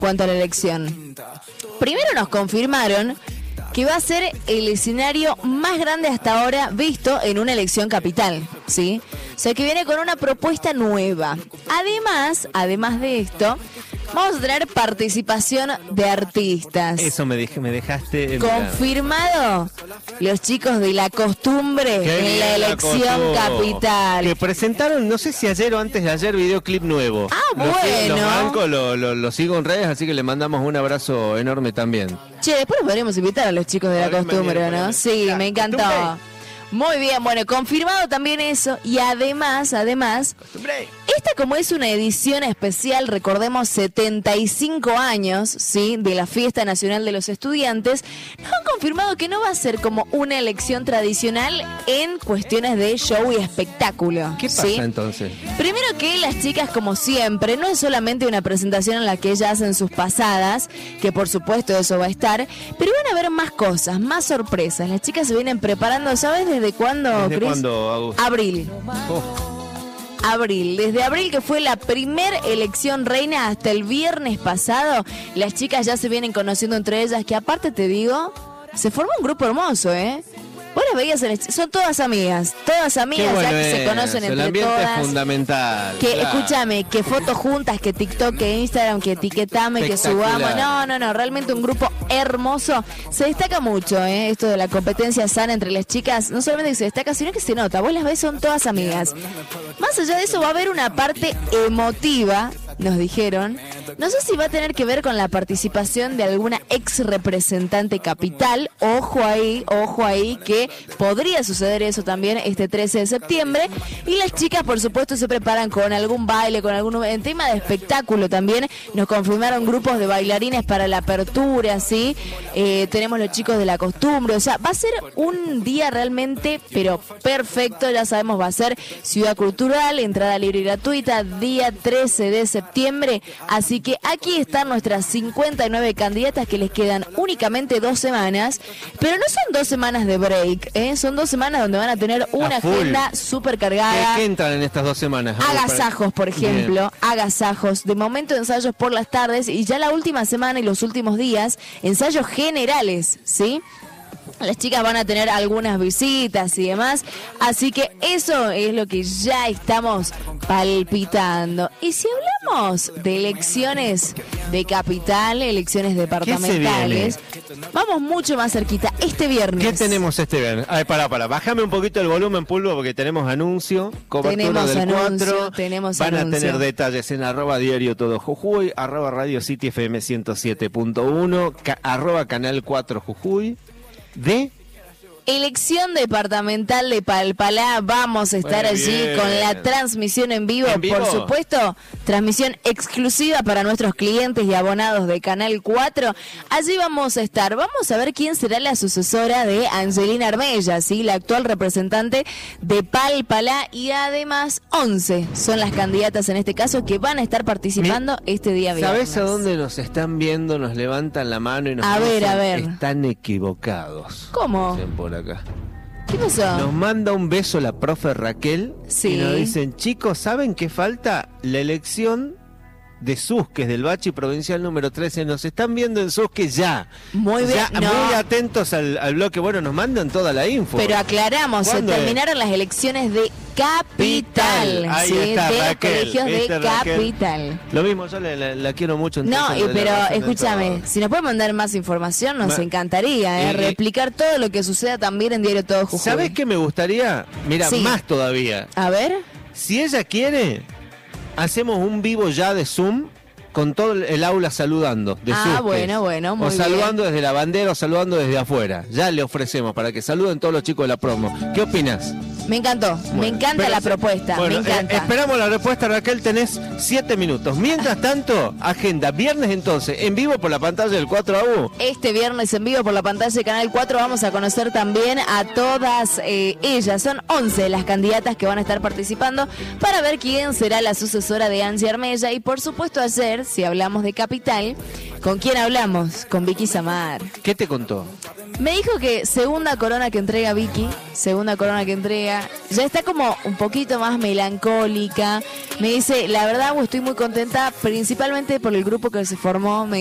cuanto a la elección. Primero nos confirmaron que va a ser el escenario más grande hasta ahora visto en una elección capital, ¿sí? O sea, que viene con una propuesta nueva. Además de esto, vamos a tener participación de artistas. Eso me dejaste... Confirmado, los chicos de La Costumbre en la elección capital. Que presentaron, no sé si ayer o antes de ayer, videoclip nuevo. Bueno. Los banco, lo sigo en redes, así que le mandamos un abrazo enorme también. Che, después nos podríamos invitar a los chicos de La Costumbre, ¿no? Sí, me encantó. Muy bien, bueno, confirmado también eso. Y además, esta como es una edición especial, recordemos 75 años, ¿sí?, de la Fiesta Nacional de los Estudiantes, nos han confirmado que no va a ser como una elección tradicional en cuestiones de show y espectáculo. ¿Qué pasa entonces? Primero que las chicas, como siempre, no es solamente una presentación en la que ellas hacen sus pasadas, que por supuesto eso va a estar, pero van a haber más cosas, más sorpresas. Las chicas se vienen preparando, ¿sabes desde cuándo, Cris? ¿Cuándo, Augusto? Abril. Abril, desde abril, que fue la primer elección reina, hasta el viernes pasado, las chicas ya se vienen conociendo entre ellas, que aparte te digo, se forma un grupo hermoso, ¿eh? Vos las veías, son todas amigas, bueno, ya que se conocen entre todas. El ambiente es fundamental. Que, claro. Escúchame, que fotos juntas, que TikTok, que Instagram, que etiquetame, que subamos. No, realmente un grupo hermoso. Se destaca mucho, esto de la competencia sana entre las chicas. No solamente que se destaca, sino que se nota. Vos las ves, son todas amigas. Más allá de eso, va a haber una parte emotiva, nos dijeron. No sé si va a tener que ver con la participación de alguna ex representante capital. Ojo ahí, que podría suceder eso también este 13 de septiembre. Y las chicas, por supuesto, se preparan con algún baile, en tema de espectáculo también. Nos confirmaron grupos de bailarines para la apertura, ¿sí? Tenemos los chicos de La Costumbre. O sea, va a ser un día realmente, pero perfecto. Ya sabemos, va a ser Ciudad Cultural, entrada libre y gratuita, día 13 de septiembre. Así que aquí están nuestras 59 candidatas, que les quedan únicamente 2 semanas, pero no son 2 semanas de break, son 2 semanas donde van a tener una agenda súper cargada. ¿Qué entran en estas 2 semanas? Agasajos, por ejemplo, agasajos, de momento ensayos por las tardes, y ya la última semana y los últimos días, ensayos generales, ¿sí? Las chicas van a tener algunas visitas y demás, así que eso es lo que ya estamos palpitando. Y si hablamos de elecciones de capital, elecciones departamentales, vamos mucho más cerquita, este viernes. ¿Qué tenemos este viernes? A ver, pará, bájame un poquito el volumen, Pulvo, porque tenemos anuncio, cobertura del 4, van a tener detalles en @diario todo Jujuy, @Radio City FM 107.1, @canal 4 Jujuy. De elección departamental de Palpalá. Vamos a estar allí con la transmisión en vivo, por supuesto, transmisión exclusiva para nuestros clientes y abonados de Canal 4. Allí vamos a estar. Vamos a ver quién será la sucesora de Angelina Armella, ¿sí?, la actual representante de Palpalá, y además 11 son las candidatas en este caso que van a estar participando este día viernes. ¿Sabés a dónde nos están viendo? Nos levantan la mano y nos dicen, a ver. Están equivocados. ¿Cómo? Por acá. ¿Qué pasó? Nos manda un beso la profe Raquel, y nos dicen, chicos, ¿saben qué falta? La elección de Susque, del Bachi Provincial número 13. Nos están viendo en Susque ya. Muy bien. Muy atentos al bloque. Bueno, nos mandan toda la info. Pero aclaramos, se terminaron las elecciones de capital. Ahí ¿sí? está, de Raquel, colegios de capital. Raquel. Lo mismo, yo la quiero mucho. No, pero escúchame, si nos puede mandar más información, nos encantaría replicar todo lo que suceda también en Diario Todo Jujuy. ¿Sabés qué me gustaría? Mira, más todavía. A ver. Si ella quiere, hacemos un vivo ya de Zoom con todo el aula saludando. Bueno, muy bien. O saludando desde la bandera o saludando desde afuera. Ya le ofrecemos para que saluden todos los chicos de la promo. ¿Qué opinas? Me encantó, me encanta la propuesta, me encanta. Esperamos la respuesta, Raquel, tenés 7 minutos. Mientras tanto, agenda, viernes entonces, en vivo por la pantalla del 4AU. Este viernes en vivo por la pantalla de Canal 4 vamos a conocer también a todas ellas. Son 11 las candidatas que van a estar participando para ver quién será la sucesora de Angie Armella. Y por supuesto ayer, si hablamos de capital, ¿con quién hablamos? Con Vicky Samar. ¿Qué te contó? Me dijo que segunda corona que entrega Vicky, ya está como un poquito más melancólica. Me dice, la verdad, estoy muy contenta, principalmente por el grupo que se formó.